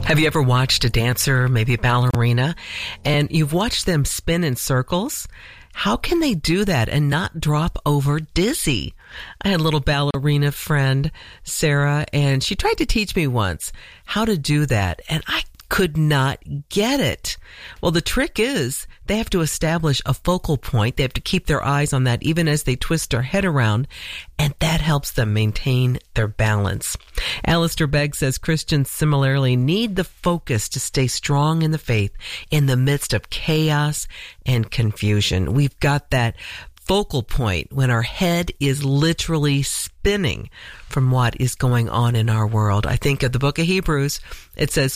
Have you ever watched a dancer, maybe a ballerina, and you've watched them spin in circles? How can they do that and not drop over dizzy? I had a little ballerina friend, Sarah, and she tried to teach me once how to do that, and I could not get it. Well, the trick is they have to establish a focal point. They have to keep their eyes on that even as they twist their head around, and that helps them maintain their balance. Alistair Begg says Christians similarly need the focus to stay strong in the faith in the midst of chaos and confusion. We've got that focal point when our head is literally spinning from what is going on in our world. I think of the book of Hebrews. It says,